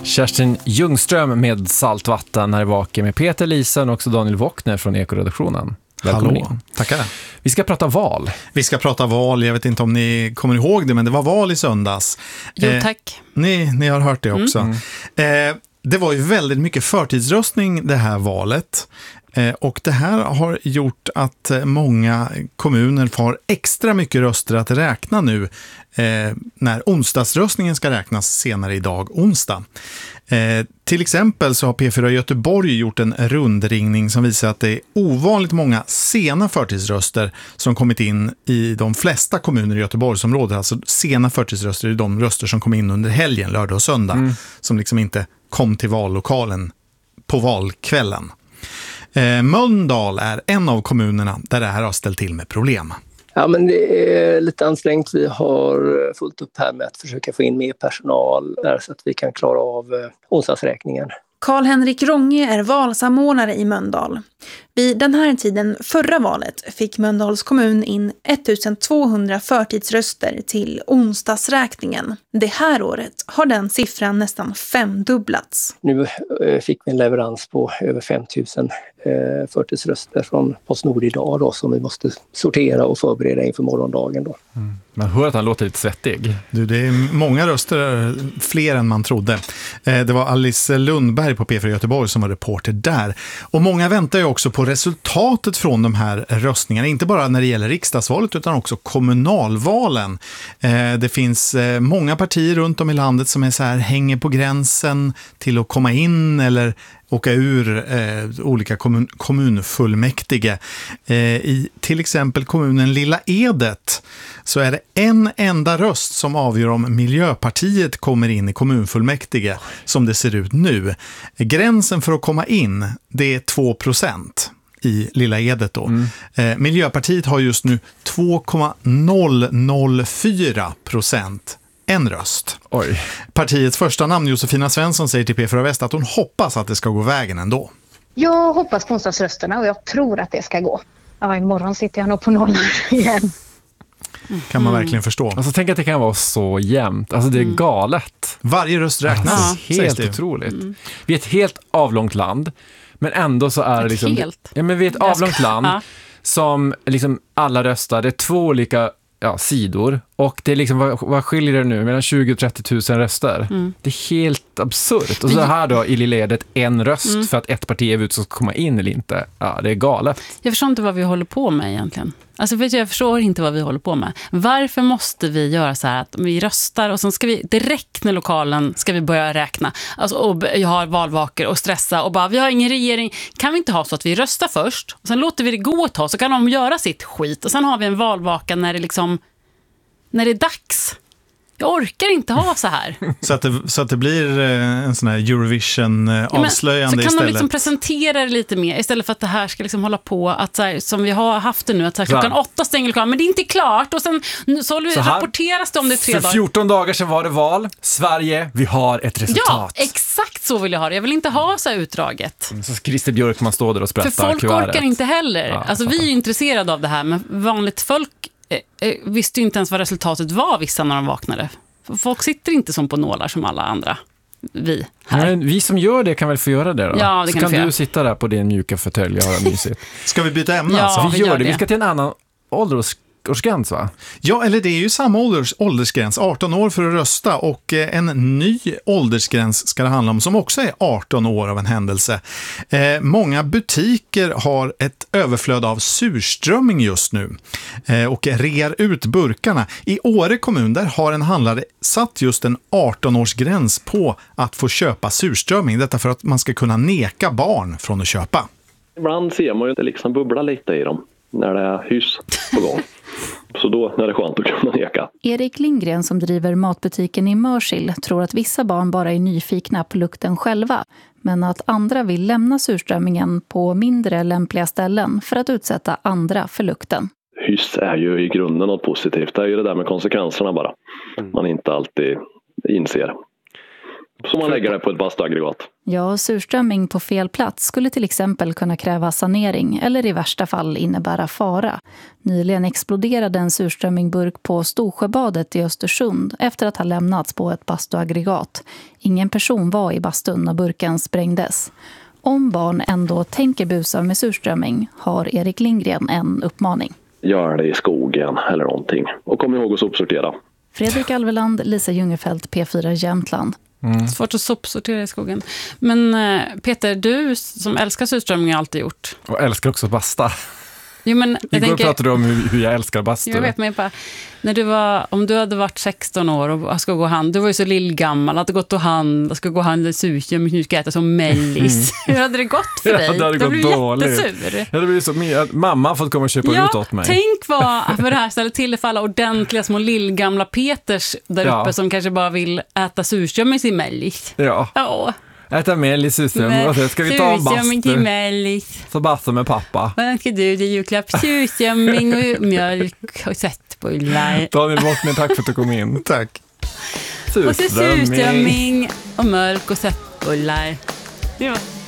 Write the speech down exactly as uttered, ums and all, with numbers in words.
Kerstin Ljungström med Saltvatten här i Vaken med Peter Lisen och också Daniel Wockner från Ekoredaktionen. Välkommen Hallå, in. tackar. Vi ska prata val. Vi ska prata val, jag vet inte om ni kommer ihåg det, men det var val i söndags. Jo, tack. Eh, ni, ni har hört det också. Mm. Eh, det var ju väldigt mycket förtidsröstning det här valet. Eh, och det här har gjort att många kommuner får extra mycket röster att räkna nu eh, när onsdagsröstningen ska räknas senare idag, onsdag. Eh, till exempel så har P fyra Göteborg gjort en rundringning som visar att det är ovanligt många sena förtidsröster som kommit in i de flesta kommuner i Göteborgsområdet. Alltså sena förtidsröster är de röster som kom in under helgen, lördag och söndag, mm. som liksom inte kom till vallokalen på valkvällen. Eh, Mölndal är en av kommunerna där det här har ställt till med problem. Ja, men det är lite ansträngt. Vi har fullt upp här med att försöka få in mer personal där så att vi kan klara av onsdagsräkningen. Karl-Henrik Ronge är valsamordnare i Mölndal. Vid den här tiden förra valet fick Mölndals kommun in ettusentvåhundra förtidsröster till onsdagsräkningen. Det här året har den siffran nästan femdubblats. Nu fick vi en leverans på över fem tusen förtidsröster från Postnord idag då, som vi måste sortera och förbereda inför morgondagen då. Mm. Man hör att han låter lite svettig. Du, det är många röster, fler än man trodde. Det var Alice Lundberg på P fyra Göteborg som var reporter där. Och många väntar ju också på resultatet från de här röstningarna. Inte bara när det gäller riksdagsvalet utan också kommunalvalen. Det finns många partier runt om i landet som är så här, hänger på gränsen till att komma in eller åka ur eh, olika kommun, kommunfullmäktige. Eh, I till exempel kommunen Lilla Edet så är det en enda röst som avgör om Miljöpartiet kommer in i kommunfullmäktige som det ser ut nu. Gränsen för att komma in, det är två procent i Lilla Edet då. Mm. Eh, Miljöpartiet har just nu två komma noll noll fyra procent. En röst. Oj. Partiets första namn, Josefina Svensson, säger till P fyra Väst att hon hoppas att det ska gå vägen ändå. Jag hoppas på onsdagsrösterna och jag tror att det ska gå. Ja, imorgon sitter jag nog på nollan igen. Kan man verkligen förstå. Alltså tänk att det kan vara så jämnt. Alltså det är galet. Varje röst räknas. Alltså, helt otroligt. Mm. Vi är ett helt avlångt land. Men ändå så är det liksom... Helt. Ja, men vi är ett avlångt land ja. som liksom alla röstar. Det är två olika... Ja, sidor. Och det är liksom, vad, vad skiljer det nu? Mellan tjugo till trettio tusen röster. Mm. Det är helt absurt. Och så här då i Lilledet en röst mm. för att ett parti är ut ska komma in eller inte. Ja, det är galet. Jag förstår inte vad vi håller på med egentligen. Alltså för jag förstår inte vad vi håller på med. Varför måste vi göra så här att vi röstar och sen ska vi direkt när lokalen ska vi börja räkna. Alltså och jag har valvakor och stressa och bara vi har ingen regering. Kan vi inte ha så att vi röstar först och sen låter vi det gå ett tag så kan de göra sitt skit och sen har vi en valvaka när det liksom när det är dags. Jag orkar inte ha så här. Så att det, så att det blir en sån här Eurovision-avslöjande ja, så kan istället. de liksom presentera det lite mer istället för att det här ska liksom hålla på att så här, som vi har haft det nu att så här, klockan åtta stänger lokalen men det är inte klart och sen så, håller vi, så här, rapporteras det om det tre dagar. För fjorton dagar sedan var det val. Sverige, vi har ett resultat. Ja, exakt så vill jag ha det. Jag vill inte ha så här utdraget. Så Christer Björkman står där och sprättar kuvertet. För folk kuvertet. orkar inte heller. Ja, alltså vi är ju intresserade av det här men vanligt folk eh, visste ju inte ens vad resultatet var vissa när de vaknade. Folk sitter inte som på nålar som alla andra. Vi här. Men vi som gör det kan väl få göra det då? Ja, det så kan, kan du du sitta där på din mjuka fåtölj och ha mysigt. Ska vi byta ämne? Ja, alltså? Vi vi gör gör det. det. Vi ska till en annan åldersgräns va? Ja, eller det är ju samma ålders, åldersgräns. arton år för att rösta och eh, en ny åldersgräns ska det handla om som också är arton år av en händelse. Eh, många butiker har ett överflöd av surströmming just nu eh, och rear ut burkarna. I Åre kommun där har en handlare satt just en arton-årsgräns på att få köpa surströmming. Detta för att man ska kunna neka barn från att köpa. Ibland ser man ju att det liksom bubblar lite i dem när det är hus på gång. Så då är det skönt att kunna neka. Erik Lindgren som driver matbutiken i Mörsil tror att vissa barn bara är nyfikna på lukten själva. Men att andra vill lämna surströmmingen på mindre lämpliga ställen för att utsätta andra för lukten. Hyss är ju i grunden något positivt. Det är ju det där med konsekvenserna bara. Man inte alltid inser. Så man lägger det på ett bastuaggregat. Ja, surströmming på fel plats skulle till exempel kunna kräva sanering eller i värsta fall innebära fara. Nyligen exploderade en surströmmingburk på Storsjöbadet i Östersund efter att ha lämnats på ett bastuaggregat. Ingen person var i bastun när burken sprängdes. Om barn ändå tänker busa med surströmming har Erik Lindgren en uppmaning. Gör det i skogen eller någonting. Och kom ihåg att sopsortera. Fredrik Alveland, Lisa Jungerfelt, P fyra Jämtland. Mm. Svårt att sopsortera i skogen. Men Peter, du som älskar surströmming har alltid gjort. Och älskar också basta. Jo, men jag Igår tänker, pratade du om hur, hur jag älskar bastu. Jag vet, men bara, när du var, om du hade varit sexton år och ska gå hand, du var ju så lillgammal, hade gått och hand, och ska gå hand i surströmming, nu ska jag äta som mellis. Hur hade det gått för dig? Ja, det hade du gått dåligt. Jättesur. Ja, det blir så, mamma har fått komma och köpa ja, ut åt mig. Tänk vad för det här ställer till för alla ordentliga små lillgamla Peters där ja. uppe som kanske bara vill äta surströmming med sin mellis. Ja. Ja. Äta mellis, surströmming och sen ska vi ta en surströmming till bastu. mellis. Så bastu med pappa. Vad ska du? Det är julklapp. Surströmming och mjölk och sötbullar. Daniel Bockner, tack för att du kom in. Tack. Och så surströmming och mjölk och sötbullar. Ja.